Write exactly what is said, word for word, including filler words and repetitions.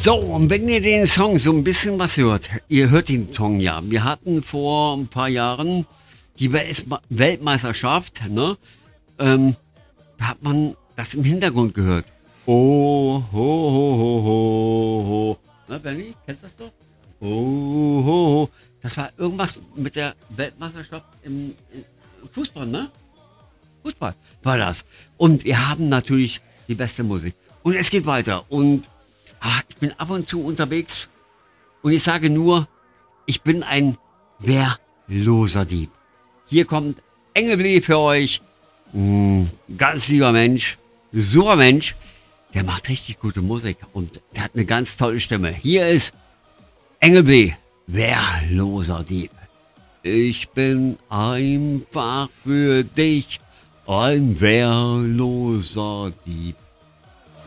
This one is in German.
So, und wenn ihr den Song so ein bisschen was hört, ihr hört den Song ja. Wir hatten vor ein paar Jahren die Weltmeisterschaft, ne? Ähm, da hat man das im Hintergrund gehört. Oh, ho, ho, ho, ho, ho. Ne, Benni, kennst du das doch? Oh, ho, ho. Das war irgendwas mit der Weltmeisterschaft im, im Fußball, ne? Fußball war das. Und wir haben natürlich die beste Musik. Und es geht weiter. Und ah, ich bin ab und zu unterwegs und ich sage nur, ich bin ein wehrloser Dieb. Hier kommt Engelblee für euch. Mm, ganz lieber Mensch, super Mensch. Der macht richtig gute Musik und der hat eine ganz tolle Stimme. Hier ist Engelblee, wehrloser Dieb. Ich bin einfach für dich ein wehrloser Dieb.